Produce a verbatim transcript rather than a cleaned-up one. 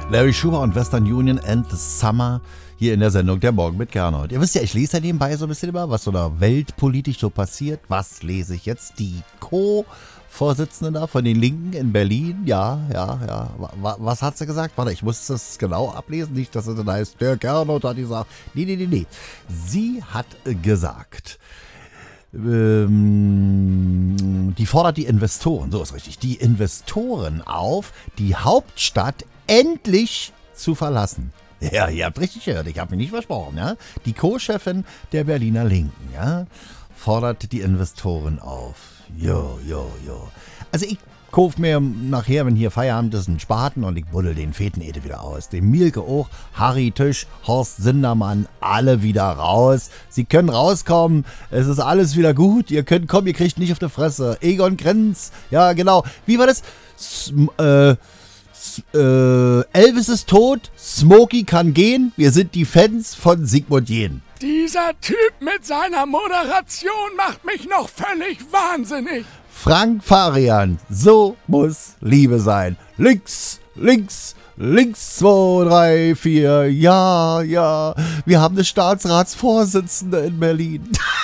Larry Schumer und Western Union and the Summer hier in der Sendung Der Morgen mit Gernot. Ihr wisst ja, ich lese ja nebenbei so ein bisschen über, was so da weltpolitisch so passiert. Was lese ich jetzt? Die Co-Vorsitzende da von den Linken in Berlin. Ja, ja, ja. Was hat sie gesagt? Warte, ich muss das genau ablesen. Nicht, dass es dann heißt, der Gernot hat gesagt. Nee, nee, nee, nee. Sie hat gesagt, ähm, die fordert die Investoren, so ist richtig, die Investoren auf, die Hauptstadt endlich zu verlassen. Ja, ihr habt richtig gehört, ich habe mich nicht versprochen, ja. Die Co-Chefin der Berliner Linken, ja, fordert die Investoren auf. Jo, jo, jo. Also ich kauf mir nachher, wenn hier Feierabend ist, einen Spaten und ich buddel den Fetenede wieder aus. Den Mielke auch, Harry Tisch, Horst Sindermann, alle wieder raus. Sie können rauskommen, es ist alles wieder gut. Ihr könnt kommen, ihr kriegt nicht auf die Fresse. Egon Krenz, ja genau. Wie war das? S äh, Äh, Elvis ist tot, Smokey kann gehen, wir sind die Fans von Sigmund Jähn. Dieser Typ mit seiner Moderation macht mich noch völlig wahnsinnig. Frank Farian, so muss Liebe sein. Links, links, links, zwei, drei, vier, ja, ja. Wir haben eine Staatsratsvorsitzende in Berlin.